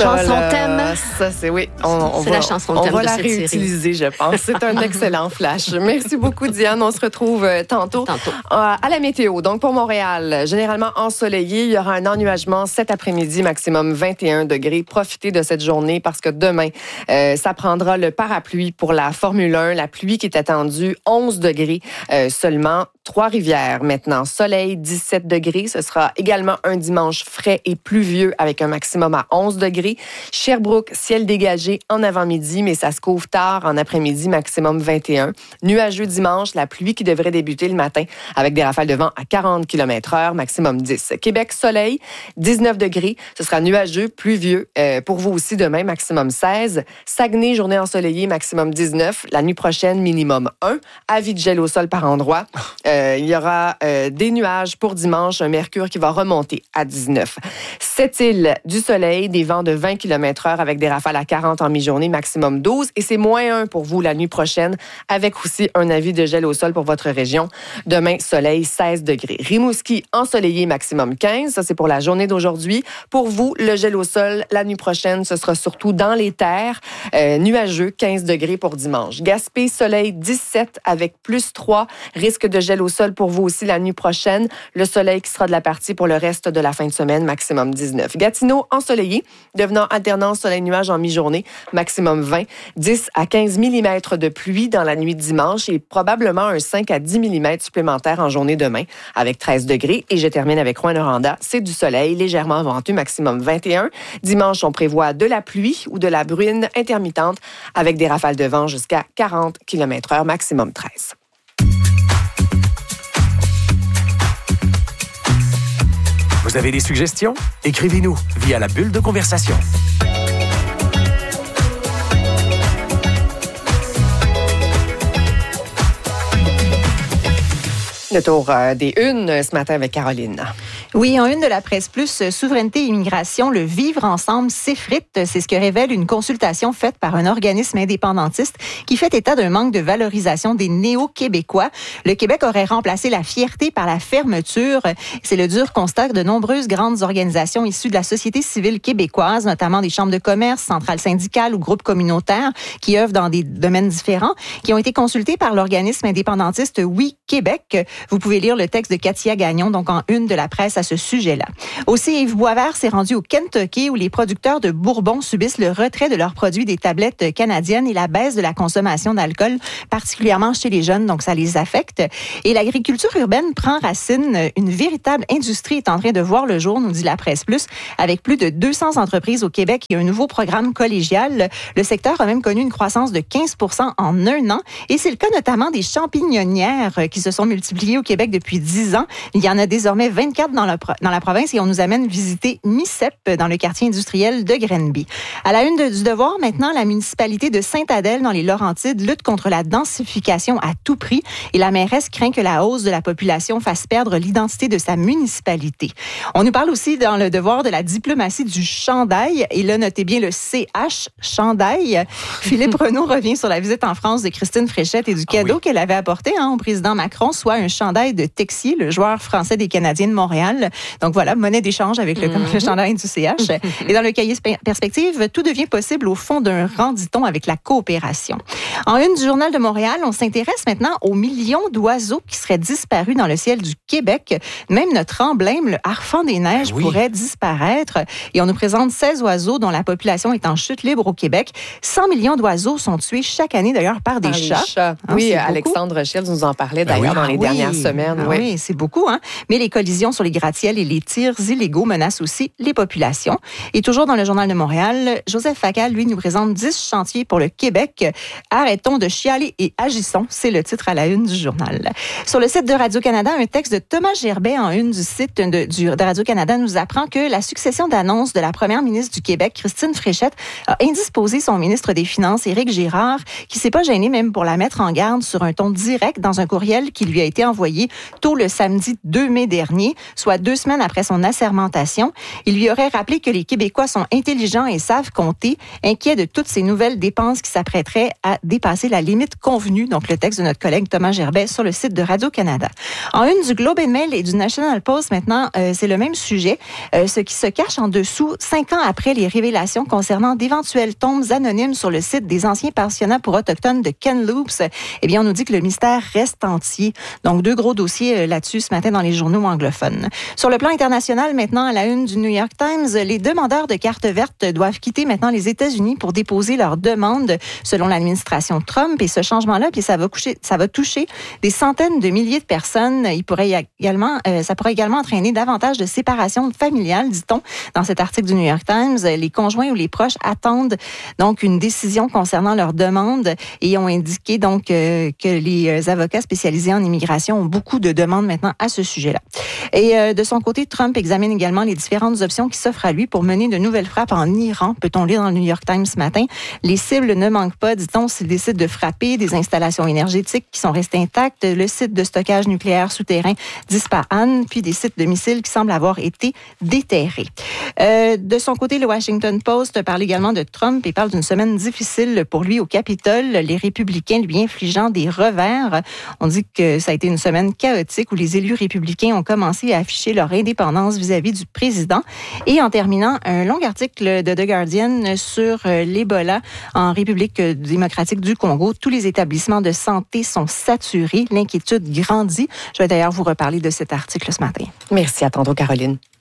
chanson thème. Ça, c'est oui. C'est la chanson thème de cette série. On va la réutiliser, je pense. C'est un excellent flash. Merci beaucoup, Diane. On se retrouve tantôt. À la météo. Donc, pour Montréal, généralement ensoleillé. Il y aura un ennuagement cet après-midi, maximum 21 degrés. Profitez de cette journée parce que demain, ça prendra le parapluie pour la Formule 1. La pluie qui est attendue, 11 degrés seulement. Trois-Rivières, maintenant, soleil, 17 degrés. Ce sera également un dimanche frais et pluvieux avec un maximum à 11 degrés. Sherbrooke, ciel dégagé en avant-midi, mais ça se couvre tard en après-midi, maximum 21. Nuageux dimanche, la pluie qui devrait débuter le matin avec des rafales de vent à 40 km/h, maximum 10. Québec, soleil, 19 degrés. Ce sera nuageux, pluvieux. Pour vous aussi, demain, maximum 16. Saguenay, journée ensoleillée, maximum 19. La nuit prochaine, minimum 1. Avis de gel au sol par endroit. Il y aura des nuages pour dimanche, un mercure qui va remonter à 19. Sept-Îles, du soleil, des vents de 20 km/h avec des rafales à 40 en mi-journée, maximum 12. Et c'est moins 1 pour vous la nuit prochaine, avec aussi un avis de gel au sol pour votre région. Demain, soleil, 16 degrés. Rimouski, ensoleillé, maximum 15. Ça, c'est pour la journée d'aujourd'hui. Pour vous, le gel au sol, la nuit prochaine, ce sera surtout dans les terres. Nuageux, 15 degrés pour dimanche. Gaspé, soleil, 17 avec plus 3. Risque de gel au sol pour vous aussi la nuit prochaine. Le soleil qui sera de la partie pour le reste de la fin de semaine, maximum 19. Gatineau, ensoleillé, devenant alternance soleil-nuage en mi-journée, maximum 20. 10 à 15 mm de pluie dans la nuit de dimanche et probablement un 5 à 10 mm supplémentaire en journée demain avec 13 degrés. Et je termine avec Rouyn-Noranda. C'est du soleil, légèrement venteux, maximum 21. Dimanche, on prévoit de la pluie ou de la bruine intermittente avec des rafales de vent jusqu'à 40 km/h, maximum 13. Vous avez des suggestions? Écrivez-nous via la bulle de conversation. Le tour des unes ce matin avec Caroline. Oui, en une de la Presse Plus, Souveraineté et immigration, le vivre ensemble s'effrite. C'est ce que révèle une consultation faite par un organisme indépendantiste qui fait état d'un manque de valorisation des néo-québécois. Le Québec aurait remplacé la fierté par la fermeture. C'est le dur constat de nombreuses grandes organisations issues de la société civile québécoise, notamment des chambres de commerce, centrales syndicales ou groupes communautaires qui œuvrent dans des domaines différents, qui ont été consultés par l'organisme indépendantiste Oui Québec. Vous pouvez lire le texte de Katia Gagnon, donc en une de la presse à ce sujet-là. Aussi, Yves Boisvert s'est rendu au Kentucky où les producteurs de Bourbon subissent le retrait de leurs produits des tablettes canadiennes et la baisse de la consommation d'alcool, particulièrement chez les jeunes, donc ça les affecte. Et l'agriculture urbaine prend racine. Une véritable industrie est en train de voir le jour, nous dit la Presse Plus, avec plus de 200 entreprises au Québec et un nouveau programme collégial. Le secteur a même connu une croissance de 15% en un an et c'est le cas notamment des champignonnières qui se sont multipliées au Québec depuis 10 ans. Il y en a désormais 24 dans la province et on nous amène visiter MICEP dans le quartier industriel de Grenby. À la une du Devoir, maintenant, la municipalité de Sainte-Adèle dans les Laurentides lutte contre la densification à tout prix et la mairesse craint que la hausse de la population fasse perdre l'identité de sa municipalité. On nous parle aussi dans le Devoir de la diplomatie du chandail et là, notez bien le CH, chandail. Philippe Renaud revient sur la visite en France de Christine Fréchette et du cadeau qu'elle avait apporté au président Macron, soit un chandail de Texier, le joueur français des Canadiens de Montréal. Donc voilà, monnaie d'échange avec le chandail du CH. Et dans le cahier perspective, tout devient possible au fond d'un rang, dit-on, avec la coopération. En une du Journal de Montréal, on s'intéresse maintenant aux millions d'oiseaux qui seraient disparus dans le ciel du Québec. Même notre emblème, le harfang des neiges, pourrait disparaître. Et on nous présente 16 oiseaux dont la population est en chute libre au Québec. 100 millions d'oiseaux sont tués chaque année, d'ailleurs, par des chats. Oui, Alexandre Shields nous en parlait d'ailleurs dans les dernières semaines. Oui, c'est beaucoup. Mais les collisions sur les gratte-ciels et les tirs illégaux menacent aussi les populations. Et toujours dans le Journal de Montréal, Joseph Facal, lui, nous présente 10 chantiers pour le Québec. Arrêtons de chialer et agissons. C'est le titre à la une du journal. Sur le site de Radio-Canada, un texte de Thomas Gerbet en une du site de Radio-Canada nous apprend que la succession d'annonces de la première ministre du Québec, Christine Fréchette, a indisposé son ministre des Finances, Éric Girard, qui s'est pas gêné même pour la mettre en garde sur un ton direct dans un courriel qui lui a été envoyé tôt le samedi 2 mai dernier, soit 2 semaines après son assermentation. Il lui aurait rappelé que les Québécois sont intelligents et savent compter, inquiets de toutes ces nouvelles dépenses qui s'apprêteraient à dépasser la limite convenue. Donc, le texte de notre collègue Thomas Gerbet sur le site de Radio-Canada. En une du Globe and Mail et du National Post, maintenant, c'est le même sujet. Ce qui se cache en dessous, 5 ans après les révélations concernant d'éventuelles tombes anonymes sur le site des anciens pensionnats pour autochtones de Kamloops, eh bien, on nous dit que le mystère reste entier. Donc, 2 gros dossiers là-dessus ce matin dans les journaux anglophones. Sur le plan international, maintenant, à la une du New York Times, les demandeurs de carte verte doivent quitter maintenant les États-Unis pour déposer leur demande selon l'administration Trump. Et ce changement-là, puis ça va toucher des centaines de milliers de personnes. Ça pourrait également entraîner davantage de séparation familiale, dit-on, dans cet article du New York Times. Les conjoints ou les proches attendent donc une décision concernant leur demande et ont indiqué donc que les avocats spécialisés en immigration ont beaucoup de demandes maintenant à ce sujet-là. Et de son côté, Trump examine également les différentes options qui s'offrent à lui pour mener de nouvelles frappes en Iran, peut-on lire dans le New York Times ce matin. Les cibles ne manquent pas, dit-on, s'il décide de frapper des installations énergétiques qui sont restées intactes, le site de stockage nucléaire souterrain d'Ispahan, puis des sites de missiles qui semblent avoir été déterrés. De son côté, le Washington Post parle également de Trump et parle d'une semaine difficile pour lui au Capitole, les républicains lui infligeant des revers. On dit que ça a été une semaine chaotique où les élus républicains ont commencé à afficher leur indépendance vis-à-vis du président. Et en terminant, un long article de The Guardian sur l'Ebola en République démocratique du Congo. Tous les établissements de santé sont saturés. L'inquiétude grandit. Je vais d'ailleurs vous reparler de cet article ce matin. Merci. À tantôt, Caroline.